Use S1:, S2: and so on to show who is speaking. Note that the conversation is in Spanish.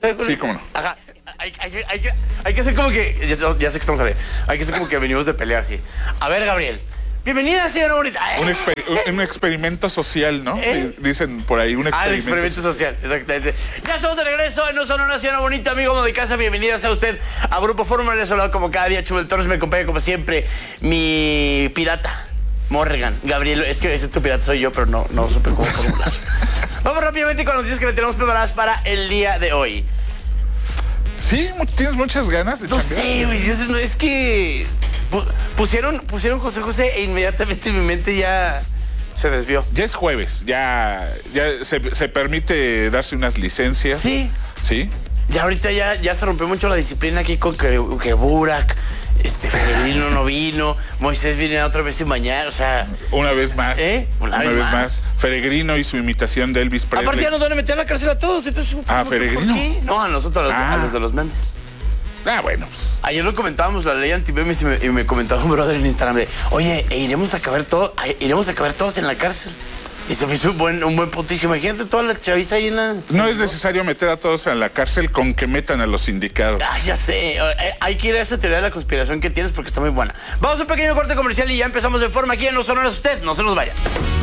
S1: Sí, cómo no.
S2: Ajá. Hay que hacer como que... Ya sé que estamos a ver. Hay que hacer como que venimos de pelear, así. A ver, Gabriel. Bienvenida, señora bonita.
S1: Un experimento social, ¿no? Dicen por ahí, un
S2: el
S1: experimento
S2: experimento social, exactamente. Ya estamos de regreso en No Son una Señora Bonita, amigo de casa. Bienvenida sea usted a Grupo Fórmula. Les he hablado como cada día. Chubel Torres me acompaña como siempre. Mi pirata, Morgan. Gabriel, es que ese tu pirata soy yo, pero no supe cómo formular. Vamos rápidamente con las noticias que le tenemos preparadas para el día de hoy.
S1: Sí, tienes muchas ganas de
S2: No
S1: chambear.
S2: sé, güey, es que pusieron José e inmediatamente mi mente ya se desvió.
S1: Ya es jueves, ya se permite darse unas licencias.
S2: Sí.
S1: Sí.
S2: Ya ahorita ya se rompió mucho la disciplina aquí con que Burak, Feregrino no vino, Moisés viene otra vez sin bañar, o sea...
S1: Una vez más.
S2: Una vez más.
S1: Feregrino y su imitación de Elvis Presley.
S2: Aparte ya nos van a meter a la cárcel a todos, entonces...
S1: ¿Feregrino?
S2: ¿Por qué? No, a nosotros, a los de los memes.
S1: Bueno, pues...
S2: Ayer lo comentábamos, la ley anti-memes, y me comentaba un brother en Instagram de, oye, iremos a caber todos en la cárcel. Y se me hizo un buen punto. Dije, imagínate toda la chaviza ahí en la...
S1: No es necesario meter a todos a la cárcel con que metan a los sindicados.
S2: Ya sé. Hay que ir a esa teoría de la conspiración que tienes porque está muy buena. Vamos a un pequeño corte comercial y ya empezamos en forma aquí en No Son Horas Usted. No se nos vaya.